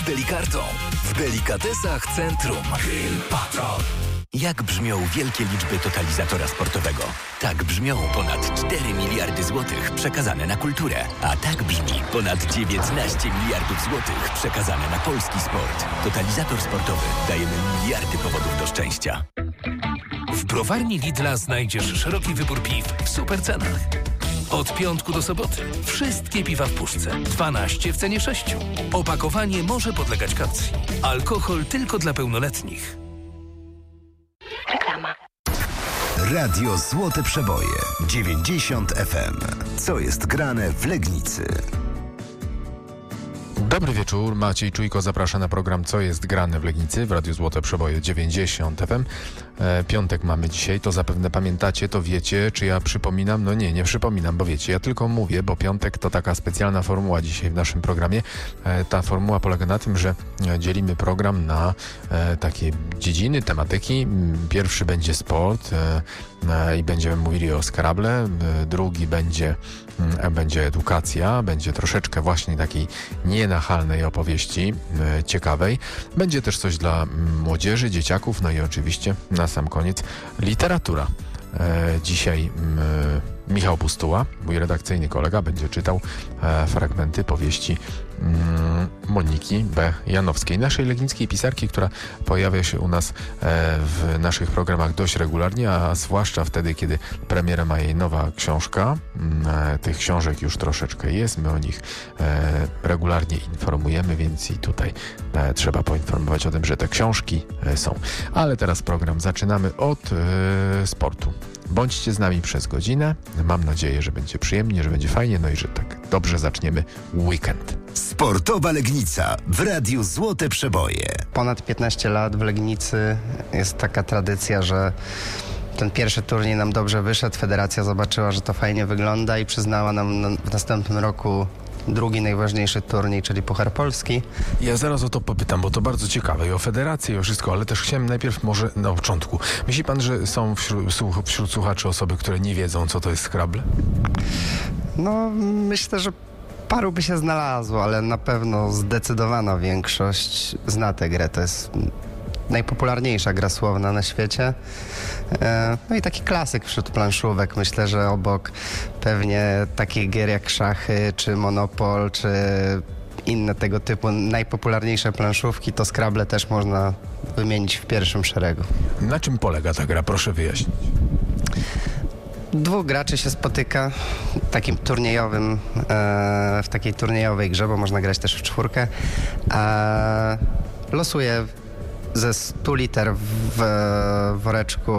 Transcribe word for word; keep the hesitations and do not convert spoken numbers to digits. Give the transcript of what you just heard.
Delikartą. W delikatesach Centrum. Grill Patrol. Jak brzmią wielkie liczby totalizatora sportowego? Tak brzmią ponad cztery miliardy złotych przekazane na kulturę. A tak brzmi ponad dziewiętnaście miliardów złotych przekazane na polski sport. Totalizator sportowy. Dajemy miliardy powodów do szczęścia. W browarni Lidla znajdziesz szeroki wybór piw w super cenach. Od piątku do soboty wszystkie piwa w puszce. dwanaście w cenie sześciu. Opakowanie może podlegać kaucji. Alkohol tylko dla pełnoletnich. Reklama. Radio Złote Przeboje dziewięćdziesiąt F M. Co jest grane w Legnicy? Dobry wieczór, Maciej Czujko zaprasza na program Co jest grane w Legnicy w Radiu Złote Przeboje dziewięćdziesiąt F M. E, piątek mamy dzisiaj, to zapewne pamiętacie, to wiecie, czy ja przypominam? No nie, nie przypominam, bo wiecie, ja tylko mówię, bo piątek to taka specjalna formuła dzisiaj w naszym programie. E, ta formuła polega na tym, że dzielimy program na e, takie dziedziny, tematyki. Pierwszy będzie sport e, e, i będziemy mówili o Scrabble. E, drugi będzie, e, będzie edukacja, będzie troszeczkę właśnie takiej nienachalnej opowieści, e, ciekawej. Będzie też coś dla młodzieży, dzieciaków, no i oczywiście na sam koniec literatura. E, dzisiaj e, Michał Pustuła, mój redakcyjny kolega, będzie czytał e, fragmenty powieści mm, Moniki B. Janowskiej, naszej legnickiej pisarki, która pojawia się u nas e, w naszych programach dość regularnie, a zwłaszcza wtedy, kiedy premierę ma jej nowa książka. E, tych książek już troszeczkę jest, my o nich e, regularnie informujemy, więc i tutaj e, trzeba poinformować o tym, że te książki e, są. Ale teraz program zaczynamy od e, sportu. Bądźcie z nami przez godzinę. Mam nadzieję, że będzie przyjemnie, że będzie fajnie, no i że tak dobrze zaczniemy weekend. Sportowa Legnica w Radiu Złote Przeboje. Ponad piętnaście lat w Legnicy jest taka tradycja, że ten pierwszy turniej nam dobrze wyszedł. Federacja zobaczyła, że to fajnie wygląda i przyznała nam w następnym roku drugi najważniejszy turniej, czyli Puchar Polski. Ja zaraz o to popytam, bo to bardzo ciekawe i o federację i o wszystko, ale też chciałem najpierw może na początku. Myśli pan, że są wśród, wśród słuchaczy osoby, które nie wiedzą, co to jest Scrabble? No, myślę, że paru by się znalazło, ale na pewno zdecydowana większość zna tę grę. To jest najpopularniejsza gra słowna na świecie. No i taki klasyk wśród planszówek. Myślę, że obok pewnie takich gier jak szachy, czy Monopol, czy inne tego typu najpopularniejsze planszówki, to Scrabble też można wymienić w pierwszym szeregu. Na czym polega ta gra? Proszę wyjaśnić. Dwóch graczy się spotyka w takim turniejowym, w takiej turniejowej grze, bo można grać też w czwórkę. Losuje ze stu liter w woreczku